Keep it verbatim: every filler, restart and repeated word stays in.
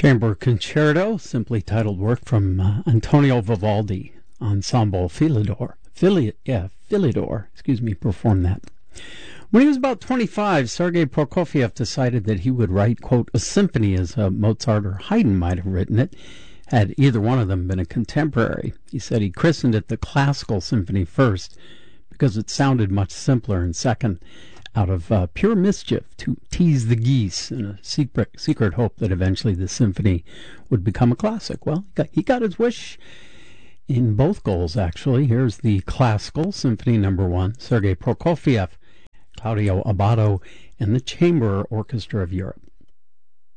Chamber Concerto, simply titled work from uh, Antonio Vivaldi, Ensemble Philidor. Phili- yeah, Philidor, excuse me, performed that. When he was about twenty-five, Sergei Prokofiev decided that he would write, quote, a symphony as uh, Mozart or Haydn might have written it, had either one of them been a contemporary. He said he christened it the Classical Symphony first, because it sounded much simpler, and second, out of uh, pure mischief to tease the geese in a secret, secret hope that eventually the symphony would become a classic. Well, he got, he got his wish in both goals, actually. Here's the Classical Symphony Number One, Sergei Prokofiev, Claudio Abbado, and the Chamber Orchestra of Europe.